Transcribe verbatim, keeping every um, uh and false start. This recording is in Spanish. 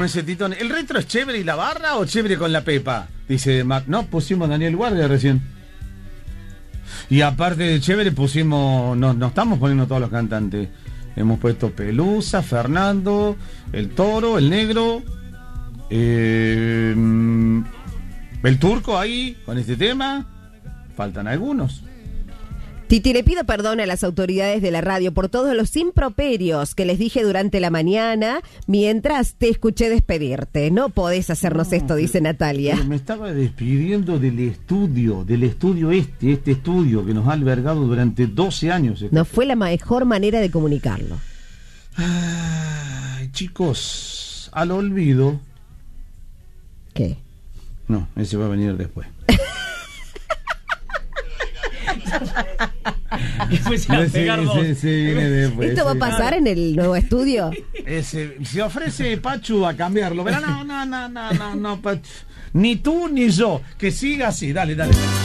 me dice Tito, ¿el retro es chévere y la barra o chévere con la pepa? Dice Mac, no, pusimos Daniel Guardia recién. Y aparte de chévere pusimos, nos, nos estamos poniendo todos los cantantes. Hemos puesto Pelusa, Fernando, el Toro, el Negro, eh, el Turco ahí con este tema. Faltan algunos. Titi, le pido perdón a las autoridades de la radio por todos los improperios que les dije durante la mañana mientras te escuché despedirte. No podés hacernos no, esto, dice Natalia. Pero me estaba despidiendo del estudio, del estudio este, este estudio que nos ha albergado durante doce años. No fue la mejor manera de comunicarlo. Ay, chicos, al olvido. ¿Qué? No, ese va a venir después. Después se va a pegar dos. Sí, sí, viene después, ¿esto sí va a pasar en el nuevo estudio? Ese, se ofrece Pachu a cambiarlo, pero no, no, no, no, no, no, Pachu. Ni tú ni yo, que siga así, dale, dale.